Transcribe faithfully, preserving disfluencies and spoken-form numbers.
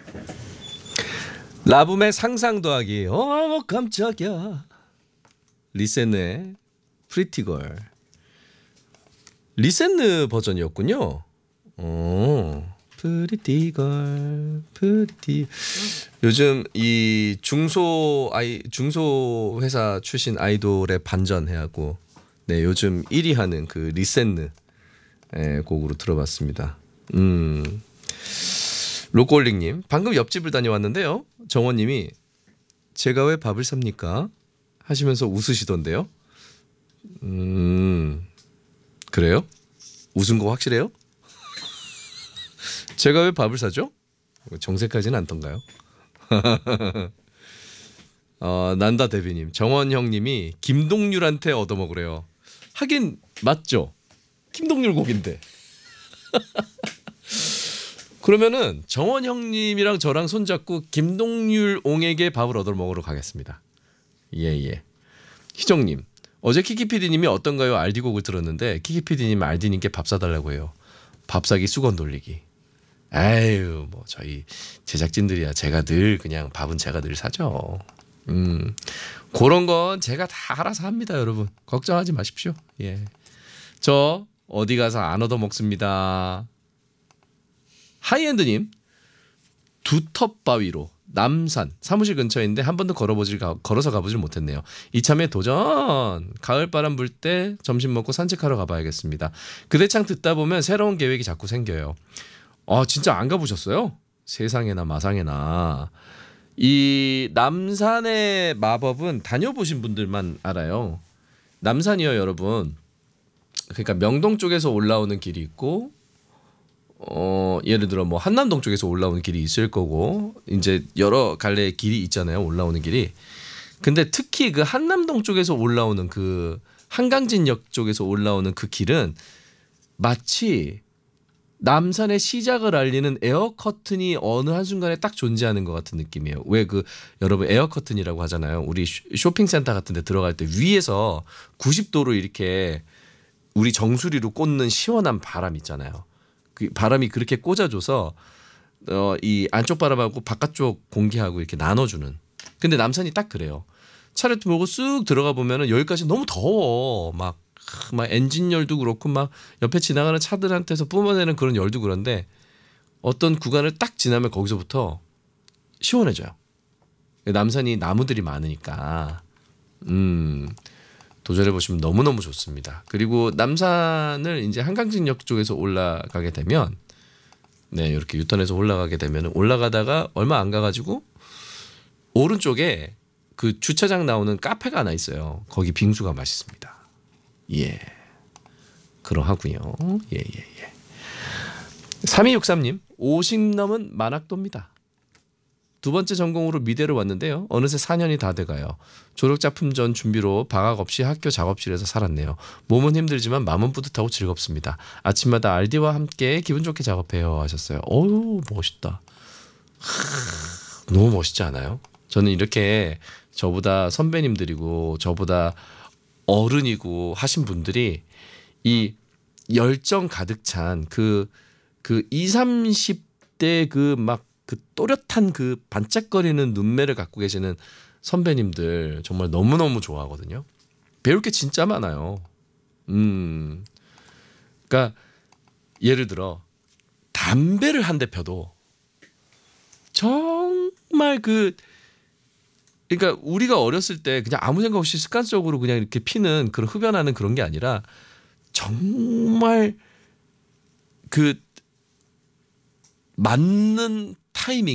라붐의 상상 더하기. 어머 깜짝이야. 리센느의 프리티걸. 리센느 버전이었군요. 어, 프리티걸, 프리티. 요즘 이 중소 아이 중소 회사 출신 아이돌의 반전해하고 네 요즘 일 위 하는 그 리센느 곡으로 들어봤습니다. 음. 로꼬올릭님 방금 옆집을 다녀왔는데요. 정원님이 제가 왜 밥을 삽니까? 하시면서 웃으시던데요. 음 그래요? 웃은 거 확실해요? 제가 왜 밥을 사죠? 정색하지는 않던가요? 어, 난다 대비님 정원 형님이 김동률한테 얻어먹으래요. 하긴 맞죠. 김동률 곡인데. 그러면은 정원 형님이랑 저랑 손잡고 김동률 옹에게 밥을 얻어 먹으러 가겠습니다. 예예. 예. 희정님 어제 키키피디님이 어떤가요? 알디 곡을 들었는데 키키피디님 알디님께 밥 사달라고 해요. 밥 사기 수건 돌리기. 아유 뭐 저희 제작진들이야 제가 늘 그냥 밥은 제가 늘 사죠. 음 그런 건 제가 다 알아서 합니다. 여러분 걱정하지 마십시오. 예. 저 어디 가서 안 얻어 먹습니다. 하이엔드님 두텁바위로 남산 사무실 근처인데 한 번도 걸어보질 걸어서 가보질 못했네요. 이참에 도전. 가을바람 불 때 점심 먹고 산책하러 가봐야겠습니다. 그대창 듣다 보면 새로운 계획이 자꾸 생겨요. 아 진짜 안 가보셨어요? 세상에나 마상에나. 이 남산의 마법은 다녀보신 분들만 알아요. 남산이요 여러분. 그러니까 명동 쪽에서 올라오는 길이 있고 어 예를 들어 뭐 한남동 쪽에서 올라오는 길이 있을 거고 이제 여러 갈래의 길이 있잖아요. 올라오는 길이. 근데 특히 그 한남동 쪽에서 올라오는 그 한강진역 쪽에서 올라오는 그 길은 마치 남산의 시작을 알리는 에어 커튼이 어느 한순간에 딱 존재하는 것 같은 느낌이에요. 왜 그 여러분 에어 커튼이라고 하잖아요. 우리 쇼핑센터 같은 데 들어갈 때 위에서 구십 도로 이렇게 우리 정수리로 꽂는 시원한 바람 있잖아요. 그 바람이 그렇게 꽂아줘서 어, 이 안쪽 바람하고 바깥쪽 공기하고 이렇게 나눠주는. 근데 남산이 딱 그래요. 차를 몰고 쑥 들어가 보면은 여기까지 너무 더워. 막, 막 엔진 열도 그렇고 막 옆에 지나가는 차들한테서 뿜어내는 그런 열도 그런데 어떤 구간을 딱 지나면 거기서부터 시원해져요. 남산이 나무들이 많으니까. 음. 도전해 보시면 너무너무 좋습니다. 그리고 남산을 이제 한강진역 쪽에서 올라가게 되면 네, 이렇게 유턴해서 올라가게 되면 올라가다가 얼마 안 가가지고 오른쪽에 그 주차장 나오는 카페가 하나 있어요. 거기 빙수가 맛있습니다. 예. 그러하고요. 예, 예, 예. 삼이육삼님 오십 넘은 만학도입니다. 두 번째 전공으로 미대로 왔는데요. 어느새 사 년이 다 돼가요. 졸업작품 전 준비로 방학 없이 학교 작업실에서 살았네요. 몸은 힘들지만 마음은 뿌듯하고 즐겁습니다. 아침마다 알디와 함께 기분 좋게 작업해요 하셨어요. 어우 멋있다. 하, 너무 멋있지 않아요? 저는 이렇게 저보다 선배님들이고 저보다 어른이고 하신 분들이 이 열정 가득 찬 그 그 이십, 삼십 대 그 막 그 또렷한 그 반짝거리는 눈매를 갖고 계시는 선배님들 정말 너무너무 좋아하거든요. 배울 게 진짜 많아요. 음. 그러니까 예를 들어 담배를 한 대 펴도 정말 그 그러니까 우리가 어렸을 때 그냥 아무 생각 없이 습관적으로 그냥 이렇게 피는 그런 흡연하는 그런 게 아니라 정말 그 맞는 타이밍